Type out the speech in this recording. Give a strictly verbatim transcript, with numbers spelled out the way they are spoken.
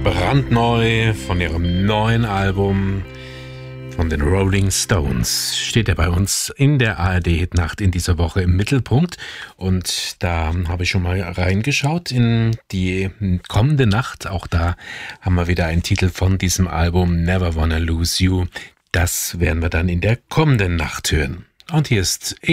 brandneu von ihrem neuen Album von den Rolling Stones. Steht er bei uns in der A R D-Hitnacht in dieser Woche im Mittelpunkt. Und da habe ich schon mal reingeschaut in die kommende Nacht. Auch da haben wir wieder einen Titel von diesem Album, Never Wanna Lose You. Das werden wir dann in der kommenden Nacht hören. Und hier ist